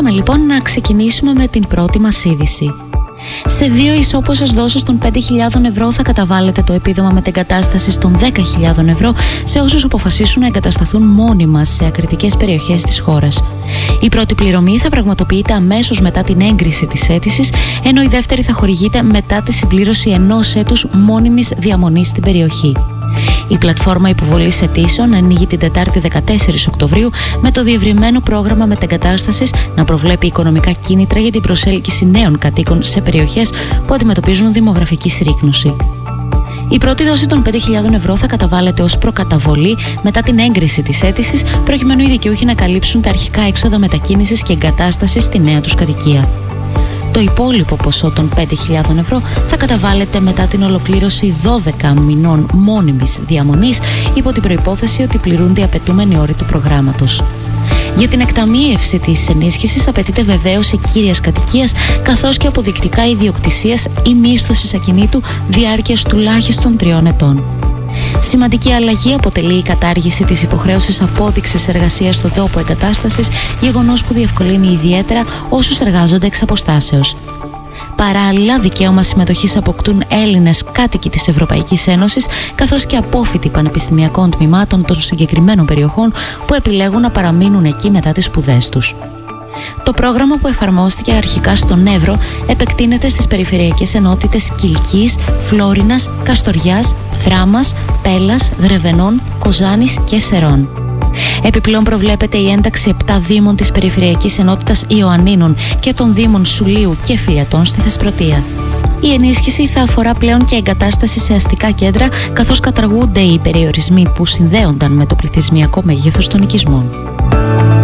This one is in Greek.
Πάμε λοιπόν να ξεκινήσουμε με την πρώτη μας είδηση. Σε 2 ισόποσες δόσεις των 5.000 ευρώ θα καταβάλλεται το επίδομα μετεγκατάστασης των 10.000 ευρώ σε όσους αποφασίσουν να εγκατασταθούν μόνιμα σε ακριτικές περιοχές της χώρας. Η πρώτη πληρωμή θα πραγματοποιείται αμέσως μετά την έγκριση της αίτησης, ενώ η δεύτερη θα χορηγείται μετά τη συμπλήρωση 1 έτους μόνιμης διαμονής στην περιοχή. Η πλατφόρμα υποβολής αιτήσεων ανοίγει την Τετάρτη 14 Οκτωβρίου με το διευρυμένο πρόγραμμα μετεγκατάστασης να προβλέπει οικονομικά κίνητρα για την προσέλκυση νέων κατοίκων σε περιοχές που αντιμετωπίζουν δημογραφική συρρίκνωση. Η πρώτη δόση των 5.000 ευρώ θα καταβάλλεται ως προκαταβολή μετά την έγκριση της αίτησης, προκειμένου οι δικαιούχοι να καλύψουν τα αρχικά έξοδα μετακίνησης και εγκατάστασης στη νέα τους κατοικία. Το υπόλοιπο ποσό των 5.000 ευρώ θα καταβάλλεται μετά την ολοκλήρωση 12 μηνών μόνιμης διαμονής, υπό την προϋπόθεση ότι πληρούνται οι απαιτούμενοι όροι του προγράμματος. Για την εκταμείευση της ενίσχυσης απαιτείται βεβαίωση κύριας κατοικίας, καθώς και αποδεικτικά ιδιοκτησίας ή μίσθωσης ακινήτου διάρκειας τουλάχιστον 3 ετών. Σημαντική αλλαγή αποτελεί η κατάργηση της υποχρέωσης απόδειξης εργασίας στον τόπο εγκατάστασης, γεγονός που διευκολύνει ιδιαίτερα όσους εργάζονται εξ αποστάσεως. Παράλληλα, δικαίωμα συμμετοχής αποκτούν Έλληνες κάτοικοι της Ευρωπαϊκής Ένωσης, καθώς και απόφοιτοι πανεπιστημιακών τμήματων των συγκεκριμένων περιοχών που επιλέγουν να παραμείνουν εκεί μετά τις σπουδές τους. Το πρόγραμμα, που εφαρμόστηκε αρχικά στον Εύρο, επεκτείνεται στις περιφερειακές ενότητες Κιλκής, Φλόρινας, Καστοριάς, Θράμας, Πέλας, Γρεβενών, Κοζάνης και Σερών. Επιπλέον προβλέπεται η ένταξη 7 δήμων της περιφερειακής ενότητας Ιωαννίνων και των δήμων Σουλίου και Φιλιατών στη Θεσπρωτεία. Η ενίσχυση θα αφορά πλέον και εγκατάσταση σε αστικά κέντρα, καθώς καταργούνται οι περιορισμοί που συνδέονταν με το πληθυσμιακό μέγεθος των οικισμών.